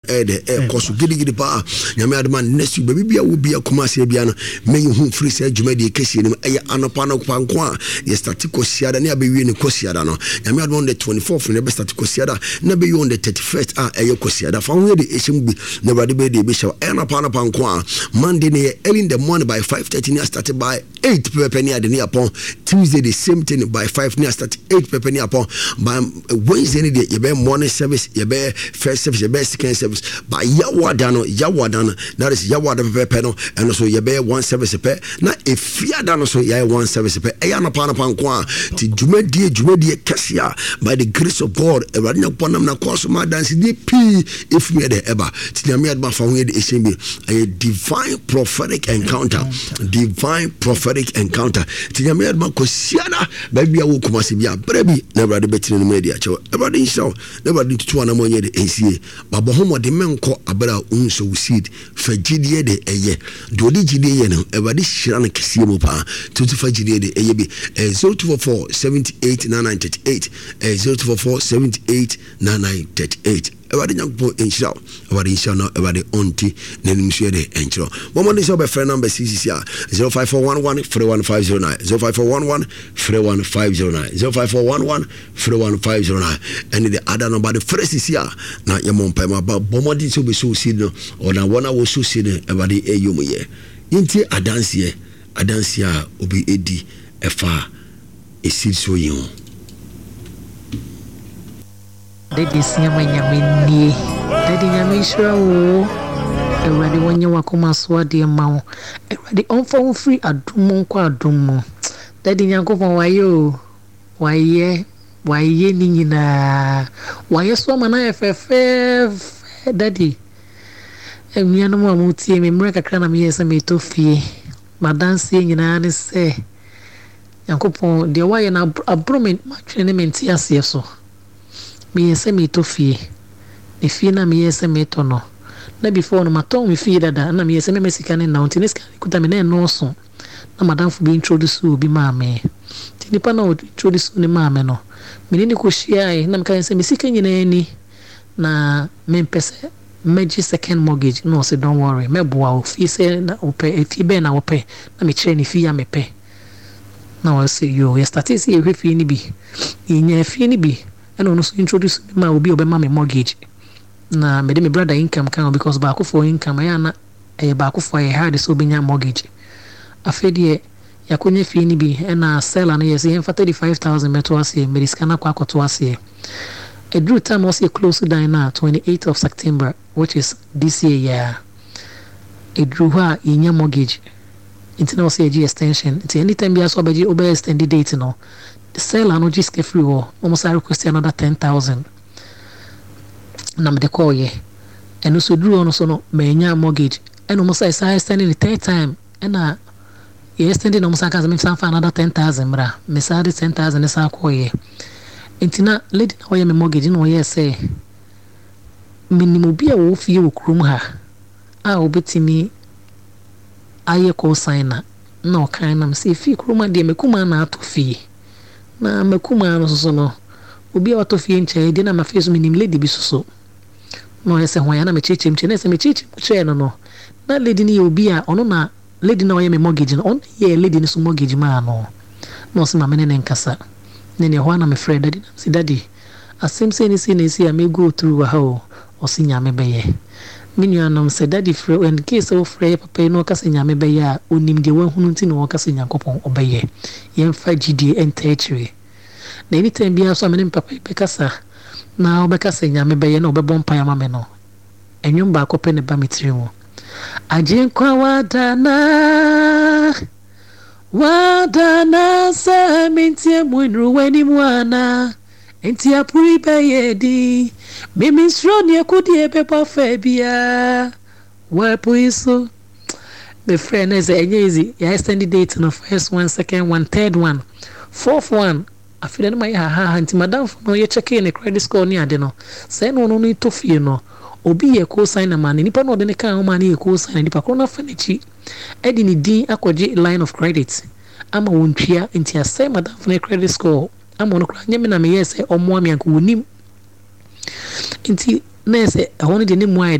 koso gidi pa nyame adama next week baby bia wo bia Kumasi bia no me hu free say dwumadi kesi ni anopa no kwanko a ye start kosiada ne abewie ne kosiada no nyame adama on the 24th ne be start kosiada na be on the 31st eye kosiada fa ho de ehim bi na brade be de be show anopa no panko a Monday ne early in the morning by 5:30 ne start by 8 pepeni ade ne upon Tuesday the same thing by 5 ne start 8 pepeni upon by Wednesday ne ye be morning service ye be first service ye be second service by yawada no that is yawada pepe no and so ye be one service pe na efiada no so ye one service pe e ya no pa nko a ti dwumadi kesia by the grace of God e radnya ponam na course ma dance di p if me the eba ti na me adba fa ho ye de esembi a divine prophetic encounter ti na me adba ko siana ba bia wo Kumasi bia brebi na brade betine no media che brade inshaw na brade tutu na mo ye de ensie babo ho mo de menko abra unso seed fagidie de eye do di gidie ye no brade hira na kesie mu pa tutu fagidie de eye bi 0244 789938 0244 789938 everybody nyampo enchira everybody insha no everybody onti na nimsue de enchira momoni so be friend number CCC 05411 31509 05411 31509 05411 31509 and the other number the first is here na yamompa ma ba bomodi so be so see no or na one wo so see no everybody eyum ye yinti adanse a obi edi efa esi so yin Daddy siyama nyamenie Daddy nyamishra wo Ewade wonye wakoma swade mawo Ewade onfa free adumo kwa adumo Daddy nyankopon waye ni nyina waye so mana efefe Daddy emiano mo amutie me mre kakra na me yesa me tofie madanse nyina ne se nyankopon de waye na abromen matwene menti ase so me yesa me tofie ne fie na me yesa me tono na before no maton me fie dada na me yesa me mesika ne na onti ne sika kuta me na no so na madam fu be introduce obi maame ti nipa na introduce ne maame no me ni ko hia na me kan se mesika nyina ni na me mpese meji second mortgage no say don't worry me boa o fi say na ope fi be na ope na me kire ni fi ya me pe na o say yo yesterday say e fi ni bi inya fi ni bi and no so introduce me ma obi obema me mortgage na me de me brother income kan because ba ko for income ya na ba ko for hard so benya mortgage afedie yakonye fi ni bi na seller na yes yen 35,000 meto ase me risk na kwa akoto ase a drew time was close down now 28th of September which is this year a drew her in your mortgage internal CG extension it's anytime you so be over extended date no the seller no just get free almost I request another 10,000 na me de call ye and also drew on so no me nya mortgage and almost I extending the third time and extending almost I can some another 10,000 bra me say 10,000 is call ye Intina lady na oya me mortgage no ye say minimum bia wo fie wo krum ha a obetimi aye ko sign na o kan na me say fie krum de mekuma na ato fie na mekuma no so no obi a to fie nche de na ma face minim lady bi so no ye say hoya na me chechim che na say me chechim che no na lady ni obi a ono na lady na oya me mortgage no on ye lady ni so mortgage ma no se ma me ne nkasa nene ho na me friend daddy si daddy asem say ni si I may go through how o si nyame beye minua no say daddy friend when case of friend papa no ka se nyame beye a onim de wanhunu nti no ka se nyankopon obeye yemfa gidi entechre na anytime bia so amene papa be kasa na obeka se nyame beye na obebɔ mpa ya mame no enwum ba akɔpɛ ne ba metiri mu ajenkwa wadana sa mintie munru weni mwana enti apuri bayedi mimi stroni akudi epepa febia wapo iso the friend is easy ya extended date no first one second one third one fourth one afide no my ha anti madam no ye check in credit score ni ade no say no to fie no obi ye ko sign na man nipa no de ne kan o man ye ko sign nipa ko na fanichi edi ni din akɔgye line of credit ama wontwia nti asɛ madam for credit score ama no kra nyame na me yes omo ame anko wonim nti na sɛ ɛho no de ne mu